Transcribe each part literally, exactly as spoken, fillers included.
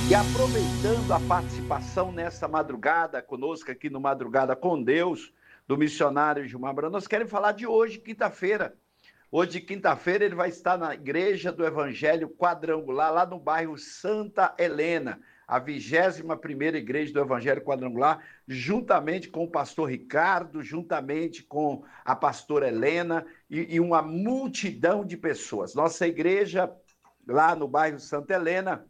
E aproveitando a participação nessa madrugada conosco aqui no Madrugada com Deus, do missionário Gilmar Brandão, nós queremos falar de hoje, quinta-feira. Hoje, quinta-feira, ele vai estar na Igreja do Evangelho Quadrangular, lá no bairro Santa Helena, a vigésima primeira Igreja do Evangelho Quadrangular, juntamente com o pastor Ricardo, juntamente com a pastora Helena e, e uma multidão de pessoas. Nossa igreja, lá no bairro Santa Helena,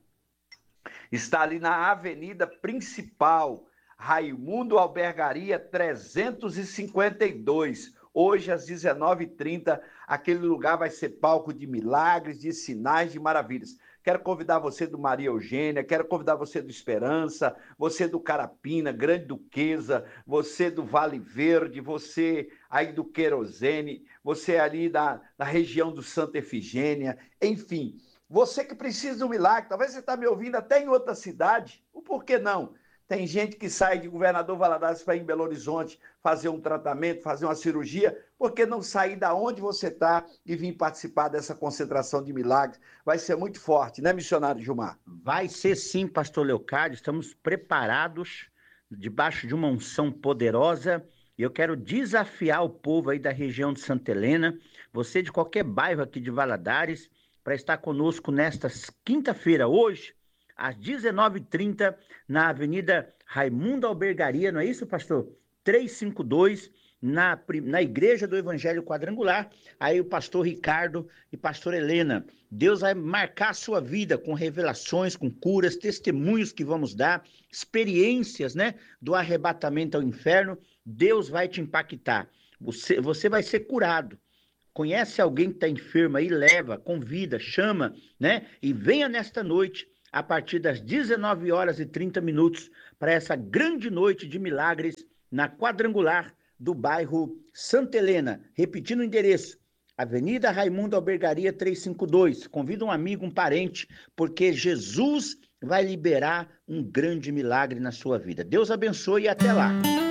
está ali na avenida principal, Raimundo Albergaria trezentos e cinquenta e dois. Hoje, às dezenove e trinta, aquele lugar vai ser palco de milagres, de sinais, de maravilhas. Quero convidar você do Maria Eugênia, quero convidar você do Esperança, você do Carapina, Grande Duquesa, você do Vale Verde, você aí do Querosene, você ali da, da região do Santa Efigênia, enfim. Você que precisa de um milagre, talvez você está me ouvindo até em outra cidade, o porquê não? Tem gente que sai de Governador Valadares para ir em Belo Horizonte fazer um tratamento, fazer uma cirurgia, por que não sair da onde você está e vir participar dessa concentração de milagres? Vai ser muito forte, né, missionário Gilmar? Vai ser sim, pastor Leocádio, estamos preparados, debaixo de uma unção poderosa, e eu quero desafiar o povo aí da região de Santa Helena, você de qualquer bairro aqui de Valadares, para estar conosco nesta quinta-feira, hoje, às dezenove e trinta, na Avenida Raimundo Albergaria, não é isso, pastor? trezentos e cinquenta e dois, na, na Igreja do Evangelho Quadrangular. Aí o pastor Ricardo e pastor Helena. Deus vai marcar a sua vida com revelações, com curas, testemunhos que vamos dar, experiências, né, do arrebatamento ao inferno. Deus vai te impactar. Você, você vai ser curado. Conhece alguém que está enfermo aí? Leva, convida, chama, né? E venha nesta noite, a partir das dezenove horas e trinta minutos, para essa grande noite de milagres na Quadrangular do bairro Santa Helena. Repetindo o endereço, Avenida Raimundo Albergaria trezentos e cinquenta e dois. Convida um amigo, um parente, porque Jesus vai liberar um grande milagre na sua vida. Deus abençoe e até lá.